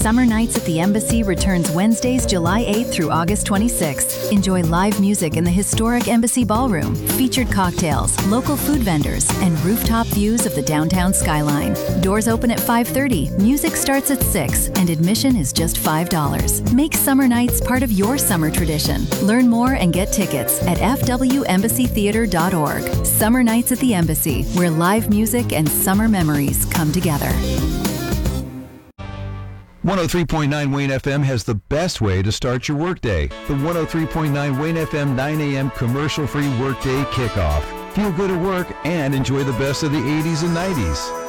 Summer Nights at the Embassy returns Wednesdays, July 8th through August 26th. Enjoy live music in the historic Embassy Ballroom, featured cocktails, local food vendors, and rooftop views of the downtown skyline. Doors open at 5:30, music starts at 6, and admission is just $5. Make Summer Nights part of your summer tradition. Learn more and get tickets at fwembassytheater.org. Summer Nights at the Embassy, where live music and summer memories come together. 103.9 Wayne FM has the best way to start your workday. The 103.9 Wayne FM 9 a.m. commercial-free workday kickoff. Feel good at work and enjoy the best of the 80s and 90s.